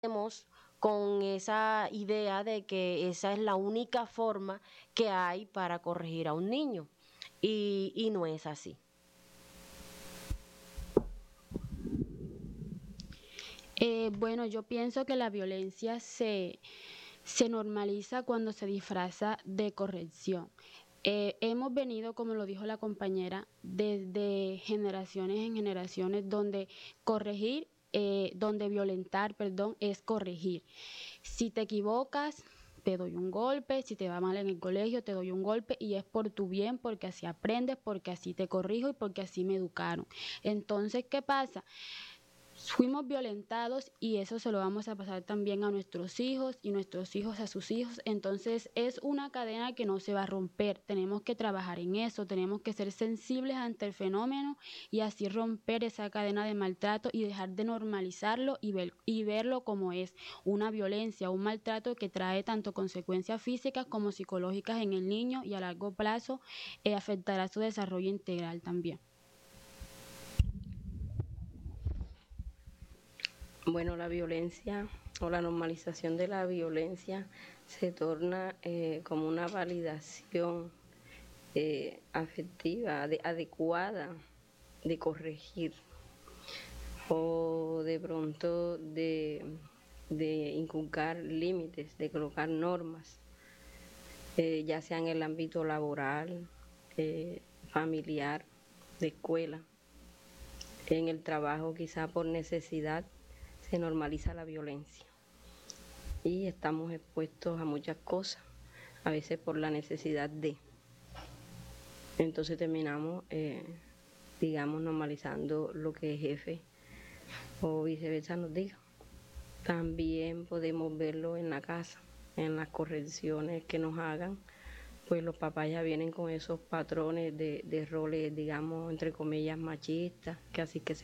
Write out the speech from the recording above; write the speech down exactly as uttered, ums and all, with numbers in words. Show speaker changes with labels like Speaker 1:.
Speaker 1: Tenemos con esa idea de que esa es la única forma que hay para corregir a un niño y, y no es así.
Speaker 2: Eh, bueno, yo pienso que la violencia se, se normaliza cuando se disfraza de corrección. Eh, hemos venido, como lo dijo la compañera, desde generaciones en generaciones donde corregir, eh, donde violentar, perdón, es corregir. Si te equivocas, te doy un golpe, si te va mal en el colegio, te doy un golpe y es por tu bien, porque así aprendes, porque así te corrijo y porque así me educaron. Entonces, ¿qué pasa? Fuimos violentados y eso se lo vamos a pasar también a nuestros hijos y nuestros hijos a sus hijos. Entonces es una cadena que no se va a romper. Tenemos que trabajar en eso, tenemos que ser sensibles ante el fenómeno y así romper esa cadena de maltrato y dejar de normalizarlo y, ver, y verlo como es una violencia, un maltrato que trae tanto consecuencias físicas como psicológicas en el niño y a largo plazo eh, afectará su desarrollo integral también.
Speaker 3: Bueno, la violencia o la normalización de la violencia se torna eh, como una validación eh, afectiva, de, adecuada de corregir o de pronto de, de inculcar límites, de colocar normas, eh, ya sea en el ámbito laboral, eh, familiar, de escuela, en el trabajo quizá por necesidad se normaliza la violencia y estamos expuestos a muchas cosas, a veces por la necesidad de. Entonces terminamos, eh, digamos, normalizando lo que el jefe o viceversa nos diga. También podemos verlo en la casa, en las correcciones que nos hagan, pues los papás ya vienen con esos patrones de, de roles, digamos, entre comillas, machistas, que así que se